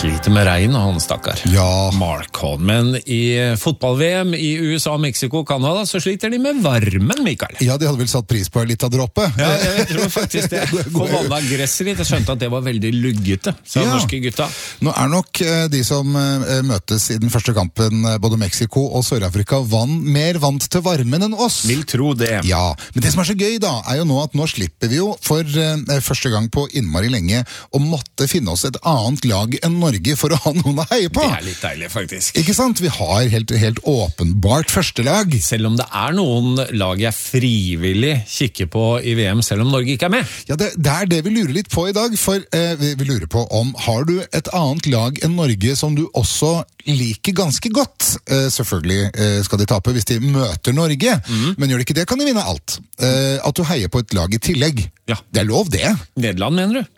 sliter med regn, han stakkar. Ja. Marcon. Men i fotball-VM i USA, Mexico og Canada, så sliter de med varmen, Mikael. Ja, de hadde vel satt pris på en litt av droppet. Ja, jeg tror faktisk det. På vannet av gresset litt, jeg skjønte at det var veldig luggete, sa norske gutta. Nå er nok de som møtes i den første kampen, både Mexico og Sør-Afrika, mer vant til varmen enn oss. Vil tro det. Ja, men det som er så gøy da, er jo nå at nå slipper vi jo for første gang på innmari lenge å måtte finne oss et annet lag enn Norge for å ha noen å heie på. Det er litt deilig, faktisk. Ikke sant? Vi har helt åpenbart første lag. Selv om det er noen lag jeg frivillig kikker på i VM, selv om Norge ikke er med. Ja, det er det vi lurer litt på i dag, for vi lurer på om har du et annet lag enn Norge som du også liker ganske godt. Selvfølgelig skal de tape hvis de møter Norge, men gjør de ikke det, kan de vinne alt. At du heier på et lag i tillegg. Ja. Det er lov det. Nederland, mener du?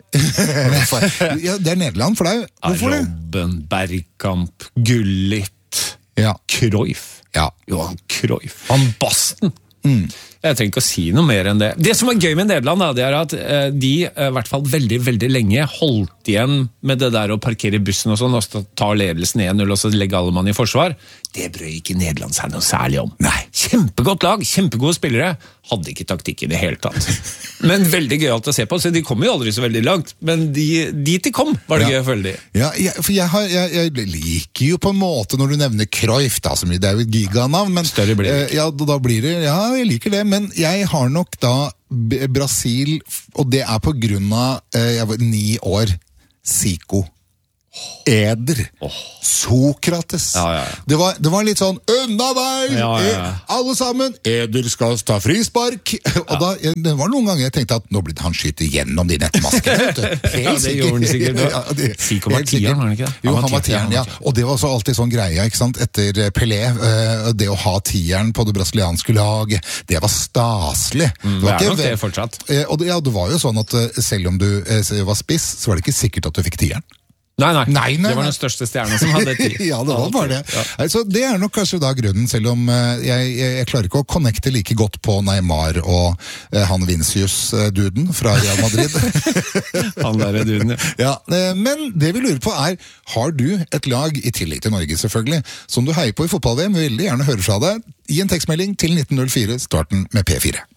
Ja, det er Nederland for deg. Hvorfor det? Robben, Bergkamp, Gullit, Cruyff. Ja. Johan Cruyff. Van Basten. Jeg trenger ikke å si noe mer enn det. Det som er gøy med Nederland, det er at de i hvert fall veldig, veldig lenge holdt igjen med det der å parkere bussen og sånn, og så ta ledelsen 1-0 og så legge alle mann i forsvar. Det brød ikke Nederland seg noe særlig om. Nei, kjempegodt lag, kjempegode spillere. Hadde ikke taktikk i det hele tatt. Men veldig gøyalt å se på, så de kom jo aldri så veldig langt. Men dit de kom, var det gøy å følge de. Ja, for jeg liker jo på en måte når du nevner Cruyff, da, som det er jo et giganavn, men større blir det. Ja, da blir det, ja, jeg liker det, men jeg har nok da Brasil, og det er på grunn av, jeg var 9 år, Zico. Eder, Sokrates. Det var litt sånn unna deg, alle sammen, Eder skal ta frispark. Og da, det var noen ganger jeg tenkte at nå blir han skyter gjennom de nettmaskene. Ja, det gjorde han sikkert. Zico var tieren, var han ikke det? Jo, han var tieren, ja. Og det var så alltid sånn greie, ikke sant? Etter Pelé, det å ha tieren på det brasilianske lag, det var staselig. Det er nok det fortsatt. Og det var jo sånn at selv om du var spiss, så var det ikke sikkert at du fikk tieren. Nei. Det var den største stjernen som hadde tid. Ja, det var bare det. Ja. Altså, det er nok kanskje da grunnen, selv om jeg klarer ikke å connecte like godt på Neymar og han Vinicius-duden fra Real Madrid. Han der duden, ja. Men det vi lurer på er, har du et lag, i tillegg til Norge selvfølgelig, som du heier på i fotball-VM? Vi vil gjerne høre fra deg i en tekstmelding til 1904, starten med P4.